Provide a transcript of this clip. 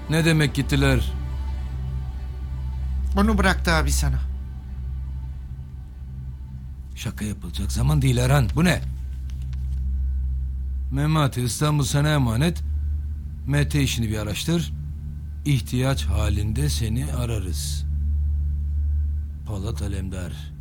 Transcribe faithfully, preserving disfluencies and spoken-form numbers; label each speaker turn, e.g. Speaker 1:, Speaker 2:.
Speaker 1: Ne demek gittiler?
Speaker 2: Onu bıraktı abi sana.
Speaker 1: Şaka yapılacak zaman değil Erhan. Bu ne? Memati, İstanbul sana emanet. M T işini bir araştır. İhtiyaç halinde seni ararız. Polat Alemdar.